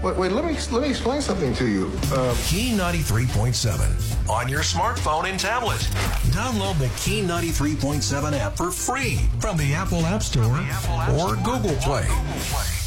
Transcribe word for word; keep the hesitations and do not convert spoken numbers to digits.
Wait, wait, let me let me explain something to you. Um, Key ninety-three point seven on your smartphone and tablet. Download the Key ninety-three point seven app for free from the Apple App Store or Google Play.